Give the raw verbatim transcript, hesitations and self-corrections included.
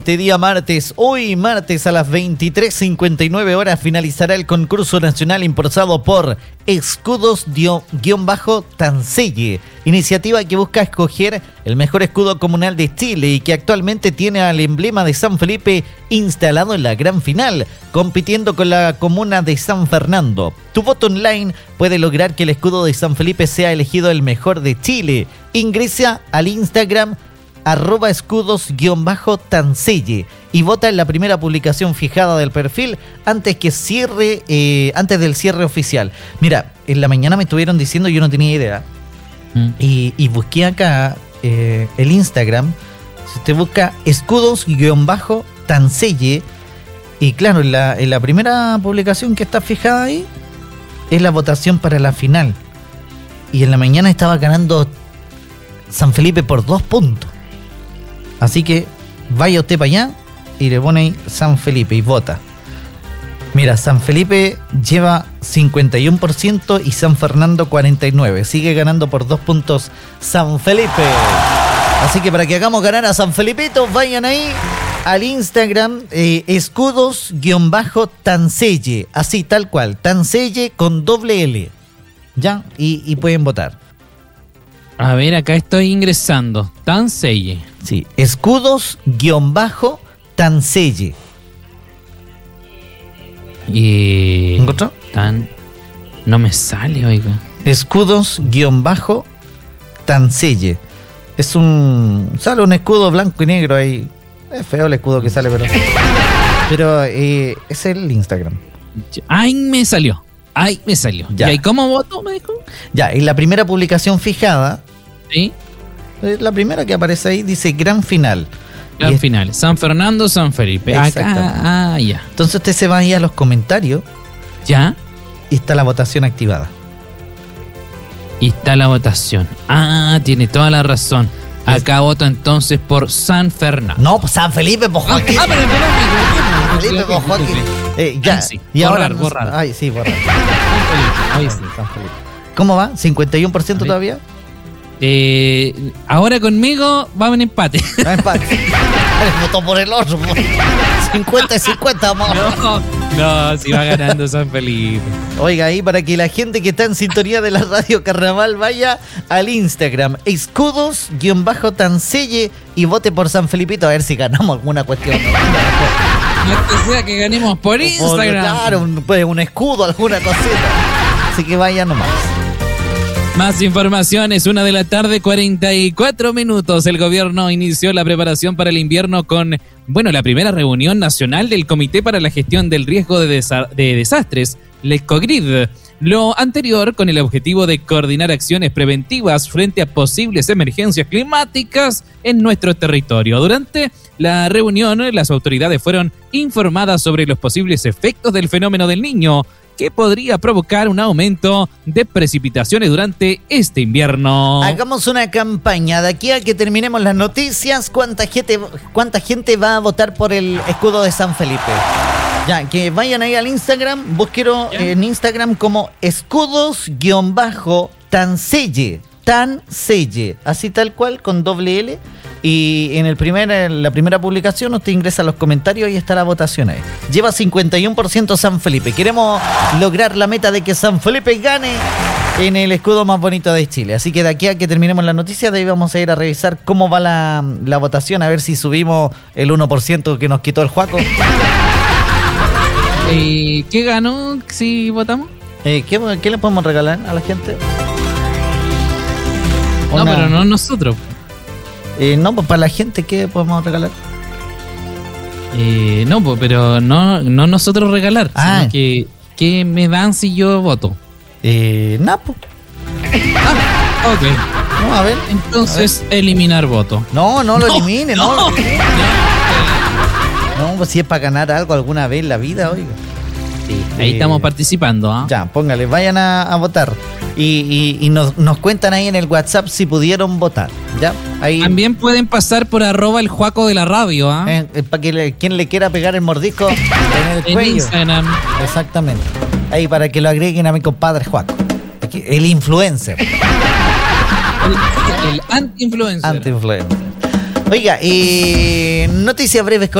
este día martes. Hoy martes a las veintitrés cincuenta y nueve horas finalizará el concurso nacional impulsado por Escudos-Tanselle, iniciativa que busca escoger el mejor escudo comunal de Chile y que actualmente tiene al emblema de San Felipe instalado en la gran final, compitiendo con la comuna de San Fernando. Tu voto online puede lograr que el escudo de San Felipe sea elegido el mejor de Chile. Ingresa al Instagram arroba escudos-tanselle y vota en la primera publicación fijada del perfil antes que cierre eh, antes del cierre oficial. Mira, en la mañana me estuvieron diciendo, yo no tenía idea, mm. y, y busqué acá eh, el Instagram. Si usted busca escudos-tanselle, y claro, en la, en la primera publicación que está fijada ahí es la votación para la final, y en la mañana estaba ganando San Felipe por dos puntos. Así que vaya usted para allá y le pone ahí San Felipe y vota. Mira, San Felipe lleva cincuenta y uno por ciento y San Fernando cuarenta y nueve por ciento. Sigue ganando por dos puntos San Felipe. Así que para que hagamos ganar a San Felipito, vayan ahí al Instagram eh, escudos-tanselle. Así, tal cual. Tanselle con doble L. ¿Ya? Y, y pueden votar. A ver, acá estoy ingresando. Tanselle. Sí, escudos-tanselle. Y... ¿Encontró? Tan... No me sale, oiga. Escudos-tanselle. Es un... Sale un escudo blanco y negro ahí. Es feo el escudo que sale, pero... Pero eh, es el Instagram. ¡Ay, me salió! ¡Ay, me salió! Ya. ¿Y cómo voto, me dijo? Ya, en la primera publicación fijada... ¿Sí? La primera que aparece ahí dice gran final. Gran es... final. San Fernando, San Felipe. Acá, ah, ya. Entonces usted se va ahí a los comentarios. ¿Ya? Y está la votación activada. Y está la votación. Ah, tiene toda la razón. Acá voto entonces por San Fernando. No, pues San Felipe, pues Joaquín. Ah, pero San Felipe, pues Joaquín. Eh, ya. Ah, sí. Y borrar, ahora, borrar. Ay, sí, borrar. Ahí sí, San Felipe. ¿Cómo va? ¿cincuenta y uno por ciento todavía? Eh, ahora conmigo va a un empate. Va a empate. Votó por el otro. cincuenta y cincuenta, amor. No, no, si va ganando San Felipe. Oiga, ahí para que la gente que está en sintonía de la radio Carnaval vaya al Instagram escudos-tanselle y vote por San Felipito a ver si ganamos alguna cuestión. No que sea que ganemos por Instagram. Claro, un, pues, un escudo, alguna cosita. Así que vaya nomás. Más información, es una de la tarde, cuarenta y cuatro minutos. El gobierno inició la preparación para el invierno con, bueno, la primera reunión nacional del Comité para la Gestión del Riesgo de, Desa- de Desastres, el ECOGRID. Lo anterior con el objetivo de coordinar acciones preventivas frente a posibles emergencias climáticas en nuestro territorio. Durante la reunión, las autoridades fueron informadas sobre los posibles efectos del fenómeno del Niño, que podría provocar un aumento de precipitaciones durante este invierno. Hagamos una campaña de aquí a que terminemos las noticias. ¿Cuánta gente, cuánta gente va a votar por el escudo de San Felipe? Ya, que vayan ahí al Instagram, búsquenlo en Instagram como escudos-tanselle, tanselle, así tal cual, con doble L. Y en el primer, en la primera publicación usted ingresa a los comentarios y está la votación ahí. Lleva cincuenta y uno por ciento San Felipe. Queremos lograr la meta de que San Felipe gane en el escudo más bonito de Chile. Así que de aquí a que terminemos la noticia, de ahí vamos a ir a revisar cómo va la, la votación, a ver si subimos el uno por ciento que nos quitó el Juaco. ¿Y qué ganó si votamos? Eh, ¿qué, ¿Qué le podemos regalar a la gente? No, Una... pero no nosotros. Eh, no, pues para la gente, ¿qué podemos regalar? Eh, no, pues, pero no, no nosotros regalar, ah. sino que ¿qué me dan si yo voto? Eh, Napo. Ah, ok. No, a ver. Entonces, a ver. eliminar voto. No, no lo no, elimine, no. No, no. no, pues si es para ganar algo alguna vez en la vida, oiga. Sí, ahí eh, estamos participando, ¿ah? ¿eh? Ya, póngale, vayan a, a votar. Y, y, y nos, nos cuentan ahí en el WhatsApp si pudieron votar. ¿Ya? Ahí. También pueden pasar por arroba el Juaco de la radio, ¿ah? ¿eh? Eh, para que le, quien le quiera pegar el mordisco en el en cuello. Instagram. Exactamente. Ahí para que lo agreguen a mi compadre Juaco. Aquí, el influencer. El, el anti-influencer. Anti-influencer. Oiga, eh, noticias breves con